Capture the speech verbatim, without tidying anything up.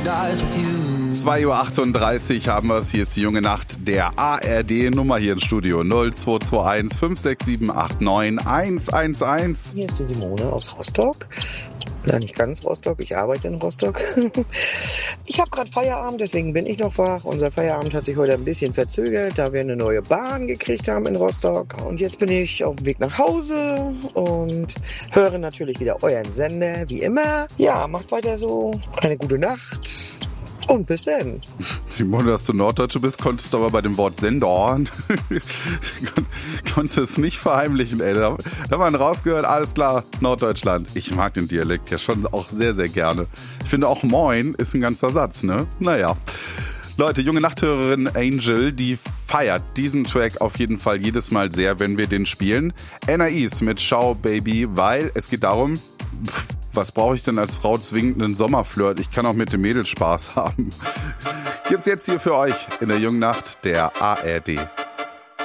zwei Uhr achtunddreißig haben wir es. Hier ist die junge Nacht der A R D-Nummer hier im Studio null zwei zwei eins fünf sechs sieben acht neun eins eins eins. Hier ist die Simone aus Rostock. Nein, nicht ganz Rostock, ich arbeite in Rostock. Ich habe gerade Feierabend, deswegen bin ich noch wach. Unser Feierabend hat sich heute ein bisschen verzögert, da wir eine neue Bahn gekriegt haben in Rostock. Und jetzt bin ich auf dem Weg nach Hause und höre natürlich wieder euren Sender, wie immer. Ja, macht weiter so. Eine gute Nacht. Und bis dann. Simone, dass du Norddeutsche bist, konntest du aber bei dem Wort Sender konntest du es nicht verheimlichen, ey. Da, da hat man rausgehört, alles klar, Norddeutschland. Ich mag den Dialekt ja schon auch sehr, sehr gerne. Ich finde auch Moin ist ein ganzer Satz, ne? Naja. Leute, junge Nachthörerin Angel, die feiert diesen Track auf jeden Fall jedes Mal sehr, wenn wir den spielen. Anais mit Schau Baby, weil es geht darum, pff, was brauche ich denn als Frau zwingend einen Sommerflirt? Ich kann auch mit dem Mädel Spaß haben. Gibt's jetzt hier für euch in der jungen Nacht der A R D.